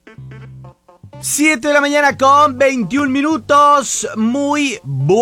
7 de la mañana con 21 minutos. Muy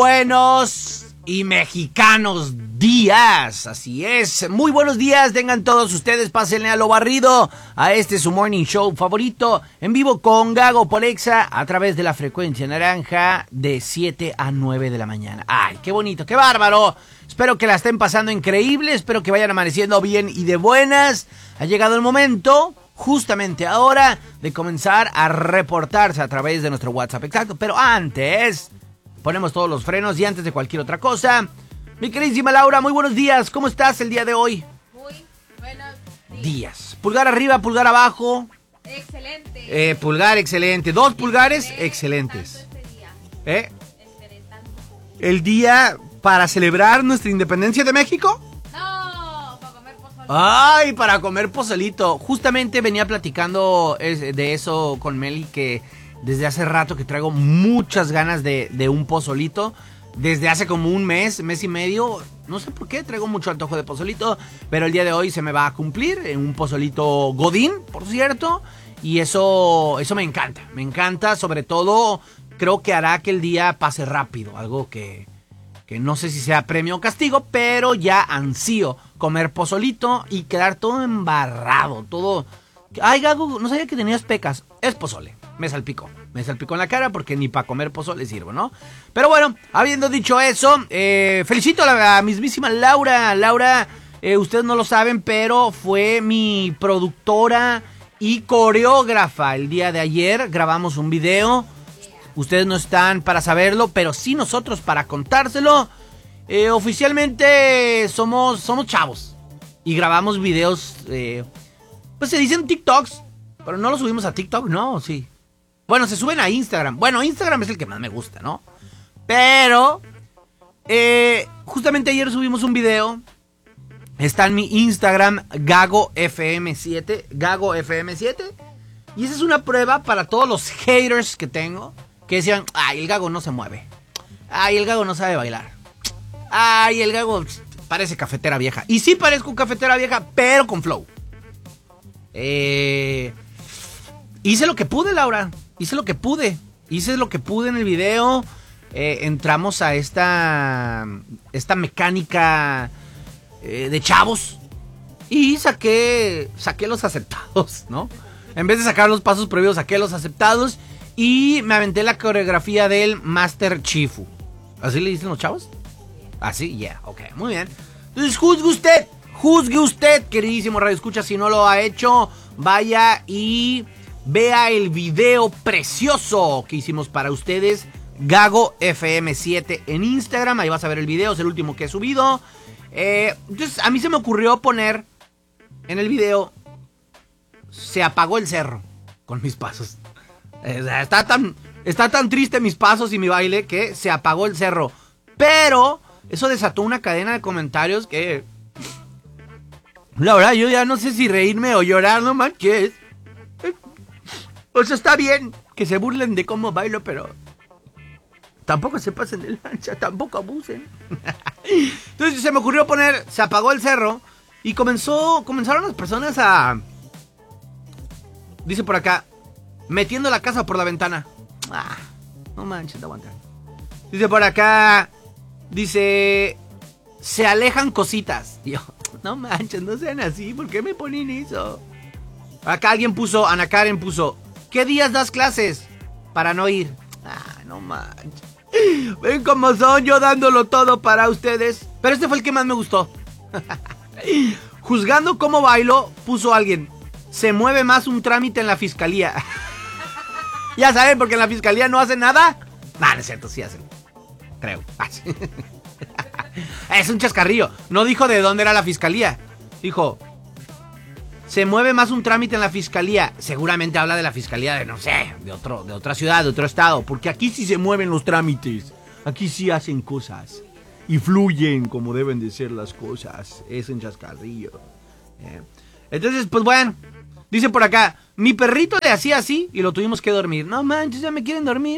buenos y mexicanos días. Así es. Muy buenos días. Tengan todos ustedes. Pásenle a lo barrido. A este su morning show favorito. En vivo con Gago Polexa. A través de la frecuencia naranja. De 7 a 9 de la mañana. Ay, qué bonito. Qué bárbaro. Espero que la estén pasando increíble. Espero que vayan amaneciendo bien y de buenas. Ha llegado el momento, justamente ahora, de comenzar a reportarse a través de nuestro WhatsApp. Exacto, pero antes ponemos todos los frenos y antes de cualquier otra cosa, mi queridísima Laura, muy buenos días. ¿Cómo estás el día de hoy? Muy buenos días. Pulgar arriba, pulgar abajo. Excelente. Pulgar excelente. 2 pulgares excelentes. Tanto este día. Esperé tanto. El día para celebrar nuestra independencia de México. No, para comer pozole. Ay, para comer pozolito. Justamente venía platicando de eso con Meli, que desde hace rato que traigo muchas ganas de un pozolito. Desde hace como un mes y medio. No sé por qué, traigo mucho antojo de pozolito. Pero el día de hoy se me va a cumplir. Un pozolito Godín, por cierto. Y eso me encanta. Me encanta, sobre todo, creo que hará que el día pase rápido. Algo que no sé si sea premio o castigo, pero ya ansío comer pozolito y quedar todo embarrado, todo. Ay, Gago, no sabía que tenías pecas. Es pozole. Me salpicó en la cara porque ni para comer pozole sirvo, ¿no? Pero bueno, habiendo dicho eso, felicito a la mismísima Laura. Laura, ustedes no lo saben, pero fue mi productora y coreógrafa. El día de ayer grabamos un video. Ustedes no están para saberlo, pero sí nosotros para contárselo. Oficialmente somos chavos. Y grabamos videos, pues se dicen TikToks, pero no los subimos a TikTok, ¿no? Sí. Bueno, se suben a Instagram. Bueno, Instagram es el que más me gusta, ¿no? Pero, justamente ayer subimos un video. Está en mi Instagram, GagoFM7. GagoFM7. Y esa es una prueba para todos los haters que tengo. Que decían, ay, el Gago no se mueve. Ay, el Gago no sabe bailar. Ay, el Gago parece cafetera vieja. Y sí parezco cafetera vieja, pero con flow. Hice lo que pude, Laura. Hice lo que pude en el video. Entramos a esta mecánica de chavos. Y saqué los aceptados, ¿no? En vez de sacar los pasos prohibidos, saqué los aceptados. Y me aventé la coreografía del Master Chifu. ¿Así le dicen los chavos? ¿Así? Yeah, ok, muy bien. Entonces juzgue usted, queridísimo Radio Escucha. Si no lo ha hecho, vaya y vea el video precioso que hicimos para ustedes. Gago FM7 en Instagram. Ahí vas a ver el video, es el último que he subido. Entonces a mí se me ocurrió poner en el video: se apagó el cerro con mis pasos. Está tan triste mis pasos y mi baile que se apagó el cerro. Pero eso desató una cadena de comentarios que, la verdad, yo ya no sé si reírme o llorar, no manches. O sea, está bien que se burlen de cómo bailo, pero tampoco se pasen de lancha, tampoco abusen. Entonces se me ocurrió poner, se apagó el cerro. Y comenzaron las personas a, dice por acá, metiendo la casa por la ventana. Ah, no manches, te aguantan. Dice por acá, dice, se alejan cositas. Y yo, no manches, no sean así, ¿por qué me ponen eso? Acá alguien puso, Ana Karen puso, ¿qué días das clases? Para no ir. Ah, no manches. Ven cómo son, yo dándolo todo para ustedes. Pero este fue el que más me gustó. Juzgando cómo bailo, puso alguien, se mueve más un trámite en la fiscalía. Ya saben, porque en la fiscalía no hacen nada. No es cierto, sí hacen. Creo. Es un chascarrillo. No dijo de dónde era la fiscalía. Dijo, se mueve más un trámite en la fiscalía. Seguramente habla de la fiscalía de, no sé, de otra ciudad, de otro estado. Porque aquí sí se mueven los trámites. Aquí sí hacen cosas. Y fluyen como deben de ser las cosas. Es un chascarrillo. Entonces, pues bueno. Dice por acá, mi perrito le hacía así y lo tuvimos que dormir. No manches, ya me quieren dormir.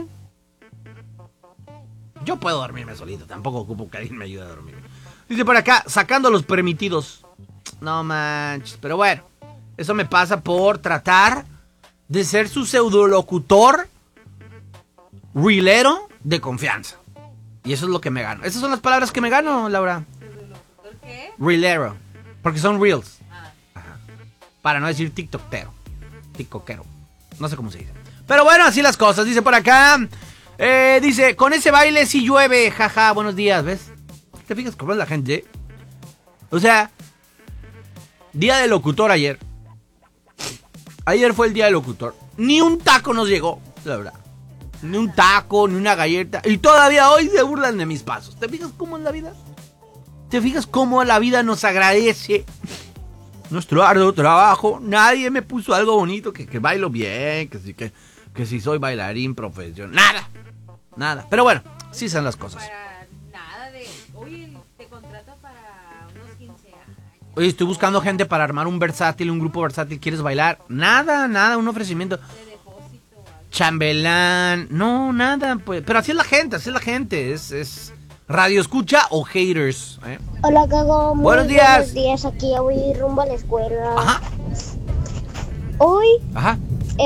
Yo puedo dormirme solito, tampoco ocupo que alguien me ayude a dormir. Dice por acá, sacando los permitidos. No manches, pero bueno, eso me pasa por tratar de ser su pseudolocutor realero de confianza. Y eso es lo que me gano. Esas son las palabras que me gano, Laura. ¿Por qué? Realero. Porque son reels. Ajá. Para no decir tiktokero. Tiktokero. No sé cómo se dice. Pero bueno, así las cosas. Dice por acá. Dice, con ese baile sí llueve. Jaja, buenos días, ¿ves? ¿Te fijas cómo es la gente? O sea, día del locutor ayer. Ayer fue el día del locutor. Ni un taco nos llegó, la verdad. Ni un taco, ni una galleta. Y todavía hoy se burlan de mis pasos. ¿Te fijas cómo es la vida? ¿Te fijas cómo la vida nos agradece nuestro arduo trabajo? Nadie me puso algo bonito, que bailo bien, que si soy bailarín profesional. Nada. Pero bueno, sí son las cosas. Para nada de... Oye, te contrato para unos 15 años. Oye, estoy buscando gente para armar un versátil, un grupo versátil. ¿Quieres bailar? Nada, un ofrecimiento. De depósito o algo. Chambelán, no, nada, pues. Pero así es la gente, es radio escucha o haters, ¿eh? Hola, Gago. Buenos días. Buenos días, aquí ya voy rumbo a la escuela. Ajá. Hoy Ajá.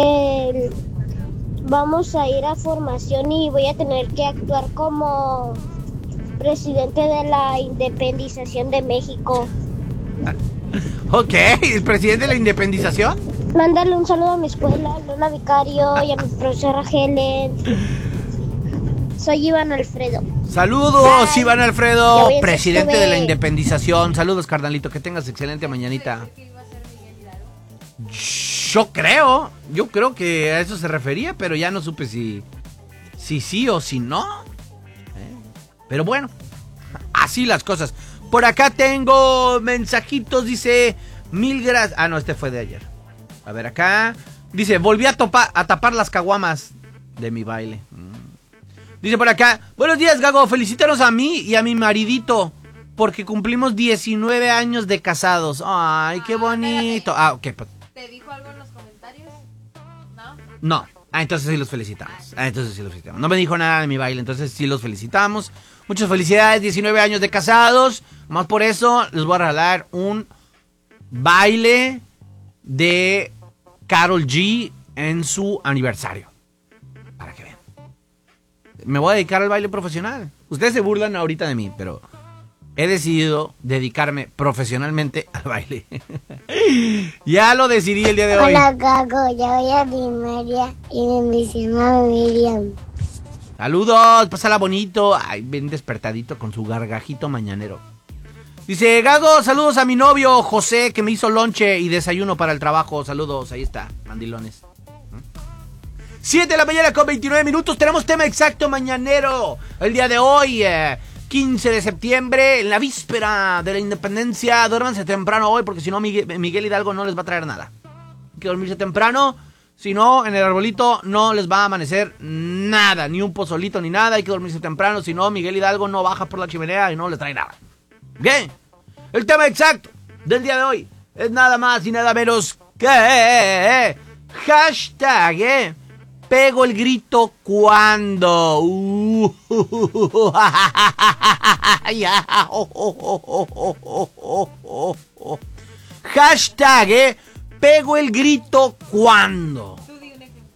vamos a ir a formación y voy a tener que actuar como presidente de la independización de México. Ok, el presidente de la independización. Mándale un saludo a mi escuela, a Lola Vicario y a mi profesora Helen. Soy Iván Alfredo. Saludos, Bye. Iván Ya Alfredo, voy a presidente sexto de la B. independización. Saludos, carnalito, que tengas excelente mañanita. ¿Qué iba a ser Miguel Hidalgo? Yo creo que a eso se refería, pero ya no supe si sí o si no. Pero bueno, así las cosas. Por acá tengo mensajitos, dice, 1000 gracias. Ah, no, este fue de ayer. A ver, acá. Dice, volví a tapar las caguamas de mi baile. Dice por acá, buenos días, Gago, felicítanos a mí y a mi maridito, porque cumplimos 19 años de casados. Ay, qué bonito. Ah, ok, pues. ¿Te dijo algo en los comentarios? ¿No? No. Ah, entonces sí los felicitamos. No me dijo nada de mi baile, entonces sí los felicitamos. Muchas felicidades, 19 años de casados. Más por eso les voy a regalar un baile de Karol G en su aniversario. Para que vean. Me voy a dedicar al baile profesional. Ustedes se burlan ahorita de mí, pero he decidido dedicarme profesionalmente al baile. Ya lo decidí el día de hoy. Hola, Gago, ya voy a primaria y me llama Miriam. Saludos, pásala bonito. Ay, bien despertadito con su gargajito mañanero. Dice, Gago, saludos a mi novio José, que me hizo lonche y desayuno para el trabajo. Saludos, ahí está, mandilones. 7 de la mañana con 29 minutos. Tenemos tema exacto mañanero. El día de hoy, 15 de septiembre, en la víspera de la independencia. Duérmanse temprano hoy, porque si no, Miguel Hidalgo no les va a traer nada. Hay que dormirse temprano. Si no, en el arbolito no les va a amanecer nada, ni un pozolito ni nada. Hay que dormirse temprano, si no, Miguel Hidalgo no baja por la chimenea y no les trae nada. Bien, el tema exacto del día de hoy es nada más y nada menos que hashtag, pego el grito cuando. Hashtag, pego el grito cuando. Tú di un ejemplo.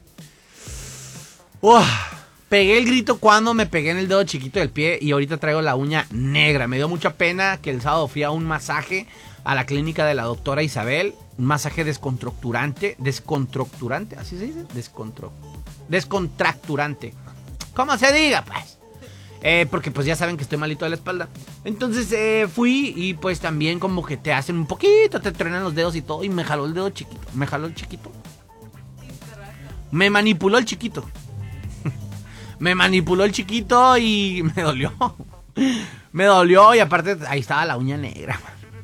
Pegué el grito cuando me pegué en el dedo chiquito del pie y ahorita traigo la uña negra. Me dio mucha pena que el sábado fui a un masaje a la clínica de la doctora Isabel. Un masaje descontracturante, ¿así se dice? Descontracturante. ¿Cómo se diga, pues? Porque pues ya saben que estoy malito de la espalda. Entonces fui y pues también como que te hacen un poquito, te truenan los dedos y todo. Y me jaló el dedo chiquito. Me jaló el chiquito. Me manipuló el chiquito. Me manipuló el chiquito y me dolió. Me dolió y aparte ahí estaba la uña negra.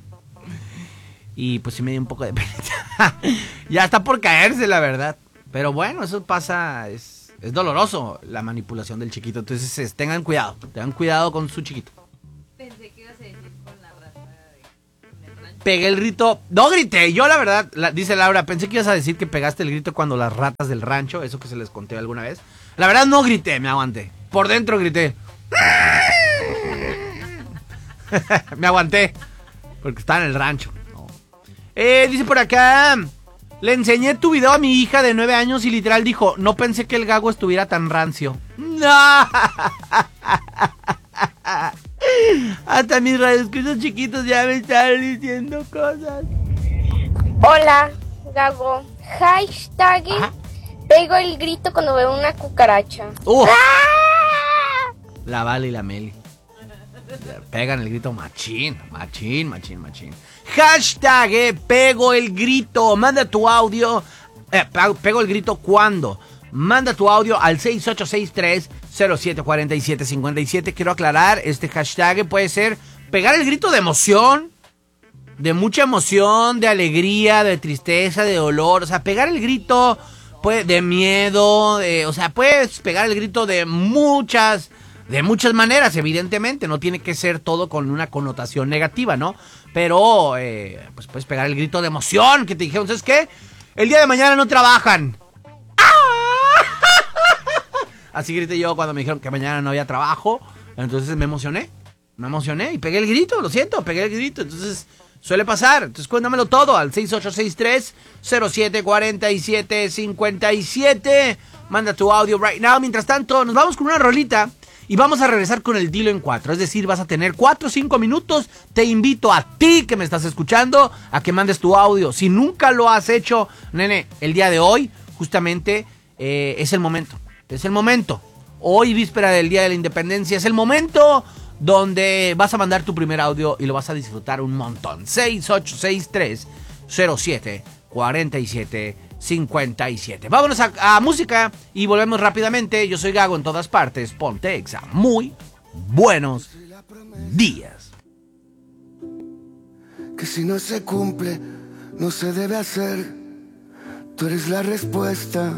Y pues sí me dio un poco de pena. Ya está por caerse, la verdad. Pero bueno, eso pasa, es doloroso la manipulación del chiquito. Entonces tengan cuidado con su chiquito. Pensé que ibas a decir con la raza del rancho. Pegué el grito, no grité, yo la verdad, dice Laura, pensé que ibas a decir que pegaste el grito cuando las ratas del rancho, eso que se les conté alguna vez. La verdad no grité, me aguanté. Por dentro grité. Me aguanté. Porque estaba en el rancho. No. Dice por acá. Le enseñé tu video a mi hija de 9 años y literal dijo, no pensé que el Gago estuviera tan rancio. ¡No! Hasta mis radioescuchas chiquitos ya me están diciendo cosas. Hola, Gago. Hashtag pego el grito cuando veo una cucaracha. ¡Ah! La Vale y la Meli pegan el grito machín. Hashtag pego el grito. Manda tu audio. Pego el grito cuando. Manda tu audio al 6863-074757. Quiero aclarar, este hashtag puede ser pegar el grito de emoción, de mucha emoción, de alegría, de tristeza, de dolor. O sea, pegar el grito de miedo, o sea, puedes pegar el grito de muchas maneras, evidentemente. No tiene que ser todo con una connotación negativa, ¿no? Pero, pues puedes pegar el grito de emoción, que te dijeron, ¿sabes qué? El día de mañana no trabajan. Así grité yo cuando me dijeron que mañana no había trabajo. Entonces me emocioné y pegué el grito, lo siento, pegué el grito. Entonces suele pasar. Entonces cuéntamelo todo al 6863-074757. Manda tu audio right now. Mientras tanto, nos vamos con una rolita y vamos a regresar con el Dilo en 4. Es decir, vas a tener 4 o 5 minutos. Te invito a ti que me estás escuchando a que mandes tu audio. Si nunca lo has hecho, nene, el día de hoy justamente es el momento. Es el momento. Hoy, víspera del Día de la Independencia, es el momento donde vas a mandar tu primer audio y lo vas a disfrutar un montón. 6863-074757. Vámonos a música y volvemos rápidamente. Yo soy Gago en todas partes. Ponte Exa. Muy buenos días. Que si no se cumple, no se debe hacer. Tú eres la respuesta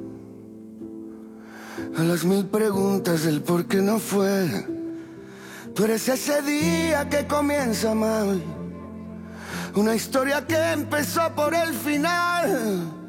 a las 1000 preguntas del por qué no fue. Tú eres ese día que comienza mal, una historia que empezó por el final.